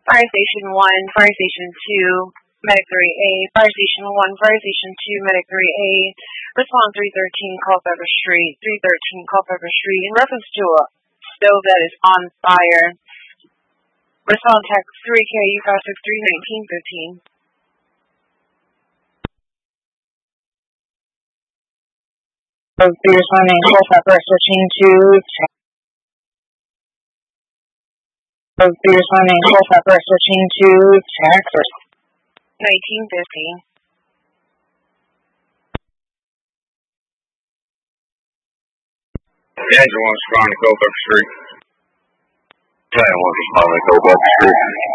Fire Station 1, Fire Station 2, Medic 3A, Fire Station 1, Fire Station 2, Medic 3A, respond 313 Culpeper Street, 313 Culpeper Street, in reference to a stove that is on fire. Respond text 3KU 563 1915. Responding Culpeper switching to check. Responding Culpeper switching to check. 1915. Danger 1 responding Culpeper Street. 10-1 responding Culpeper Street.